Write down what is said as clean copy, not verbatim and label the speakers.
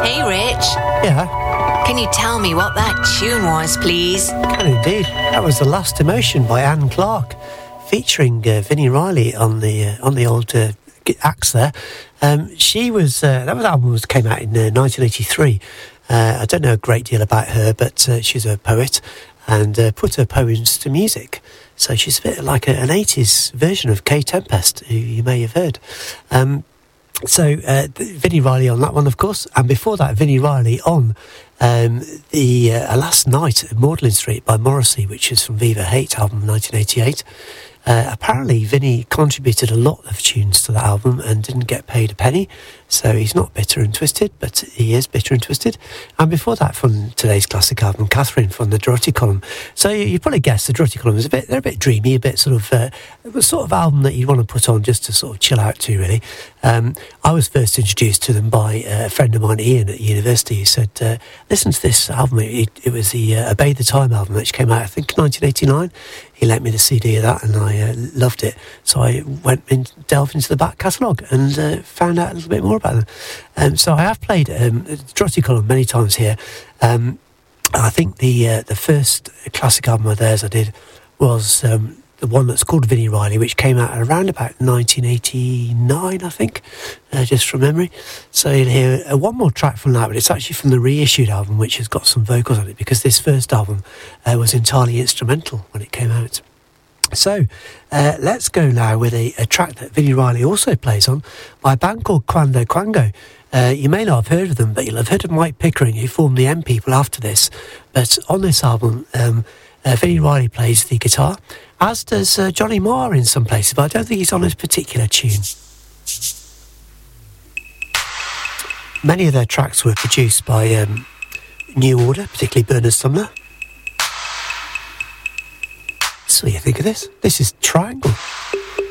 Speaker 1: Hey, Rich.
Speaker 2: Yeah,
Speaker 1: Can you tell me what that tune was, please?
Speaker 2: can indeed. That was The Last Emotion by Anne Clark, featuring Vinnie Riley on the old axe there. She was that album came out in 1983. I don't know a great deal about her, but she's a poet and put her poems to music. So she's a bit like an 80s version of Kay Tempest, who you may have heard. So Vinnie Riley on that one, of course, and before that, Vinnie Riley on the Last Night at Magdalen Street by Morrissey, which is from Viva Hate album 1988. Apparently Vinnie contributed a lot of tunes to that album and didn't get paid a penny, so he's not bitter and twisted, but he is bitter and twisted. And before that, from today's classic album, Catherine from the Dorothy Column. So you probably guessed the Dorothy Column is they're a bit dreamy, a bit sort of the sort of album that you want to put on just to sort of chill out to, really. I was first introduced to them by a friend of mine, Ian, at university. He said, listen to this album. It was the Obey the Time album, which came out, I think, 1989. He lent me the CD of that, and I loved it. So I went and delved into the back catalogue and found out a little bit more about them. So I have played Dorothy Column many times here. I think the first classic album of theirs I did was the one that's called Vinnie Riley, which came out around about 1989, I think, just from memory. So you'll hear one more track from that, but it's actually from the reissued album, which has got some vocals on it, because this first album was entirely instrumental when it came out. So let's go now with a track that Vinnie Riley also plays on by a band called Quando Quango. You may not have heard of them, but you'll have heard of Mike Pickering, who formed the M People after this. But on this album, Vinnie Riley plays the guitar, as does Johnny Marr in some places, but I don't think he's on this particular tune. Many of their tracks were produced by New Order, particularly Bernard Sumner. So what do you think of this? This is Triangle.